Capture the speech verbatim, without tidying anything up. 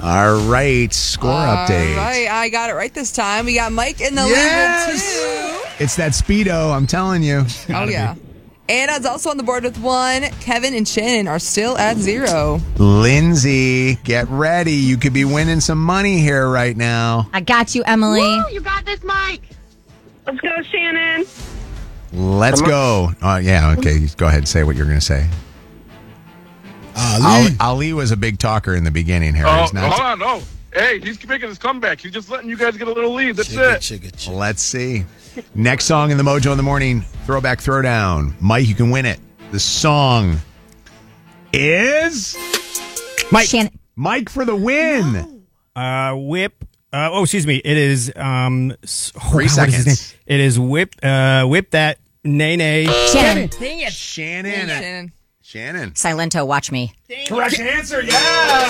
All right, score update. All right, I got it right this time. We got Mike in the Yes! lead with two. It's that Speedo, I'm telling you. Oh, yeah. Anna's also on the board with one. Kevin and Shannon are still at zero. Lindsay, get ready. You could be winning some money here right now. I got you, Emily. Woo, you got this, Mike. Let's go, Shannon. Let's go. Uh, yeah, okay. Go ahead and say what you're going to say. Ali. Ali, Ali was a big talker in the beginning here. Oh, He's not- hold on, no. Hey, he's making his comeback. He's just letting you guys get a little lead. That's Chigga, it. chigga, chigga. Let's see. Next song in the Mojo in the Morning Throwback Throwdown. Mike, you can win it. The song is Mike. Shannon. Mike for the win. Uh, whip. Uh, oh, excuse me. It is um. s- oh, Three God, what is his seconds. name? It is whip. Uh, whip that nay nay. Shannon. Shannon. Shannon. Shannon. Silento, watch me. Correct answer. Yeah.